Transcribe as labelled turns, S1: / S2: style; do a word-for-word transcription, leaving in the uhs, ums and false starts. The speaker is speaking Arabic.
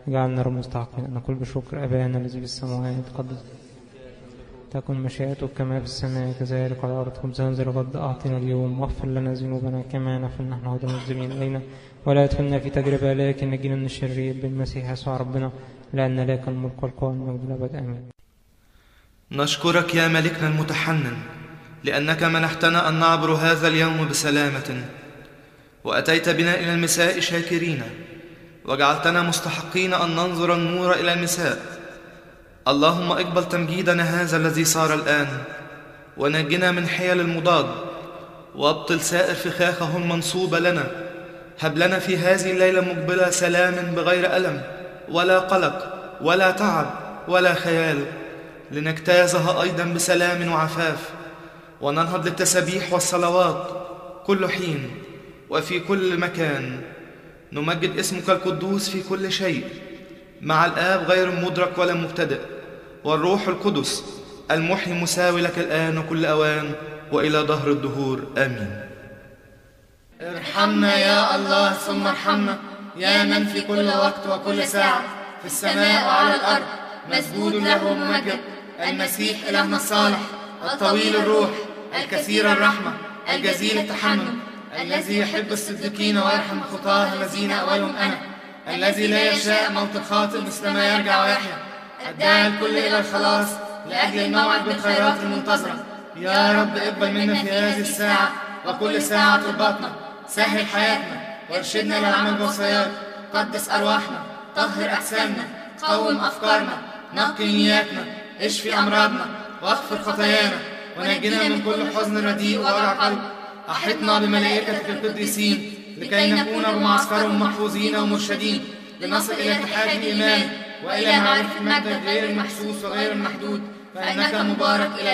S1: اجعلنا رب مستحقين أن نقول بشكر أبانا الذي في السماوات قدس تكن مشيئتك كما في السماء كذلك على الأرض. خبزنا ذا الغد أعطنا اليوم، واغفر لنا ذنوبنا كما نغفر نحن أيضا المذنبين إلينا، ولا تدخلنا في تجربة لكن نجينا من الشرير بالمسيح يسوع ربنا، لأن لك الملك والقوة والمجد الأبد آمين.
S2: نشكرك يا ملكنا المتحنن لأنك منحتنا أن نعبر هذا اليوم بسلامة، وأتيت بنا إلى المساء شاكرين، وجعلتنا مستحقين أن ننظر النور إلى المساء. اللهم اقبل تمجيدنا هذا الذي صار الآن، ونجنا من حيل المضاد، وابطل سائر فخاخه المنصوبة لنا. هب لنا في هذه الليلة مقبلة سلام بغير ألم ولا قلق ولا تعب ولا خيال، لنجتازها أيضا بسلام وعفاف، وننهض للتسبيح والصلوات كل حين وفي كل مكان، نمجد اسمك القدوس في كل شيء، مع الآب غير مدرك ولا مبتدئ، والروح القدس المحيي مساوي لك الآن وكل أوان وإلى دهر الدهور آمين.
S3: ارحمنا يا الله ثم ارحمنا، يا من في كل وقت وكل ساعة في السماء وعلى الأرض مسجود له وممجد، المسيح إلهنا الصالح الطويل الروح الكثير الرحمة الجزيل التحمل، الذي يحب الصديقين ويرحم الخطاة الذين أولهم أنا، الذي لا يشاء موت الخاطئ مثل ما يرجع ويحيا، الداعي الكل إلى الخلاص لأجل الموعد بالخيرات المنتظرة. يا رب اقبل منا في هذه الساعة وكل ساعة طلباتنا، سهل حياتنا وارشدنا للعمل بوصاياك، قدس أرواحنا، طهر أجسامنا، قوم أفكارنا، نقي نياتنا، اشفي أمراضنا واغفر خطايانا، ونجنا من كل حزن رديء ووجع قلب. أحطنا بملائكتك القديسين لكي نكون بمعسكرهم محفوظين ومرشدين، لنصل إلى اتحاد الإيمان وإلى معرفة المجد غير المحسوس وغير المحدود، فإنك مبارك إلى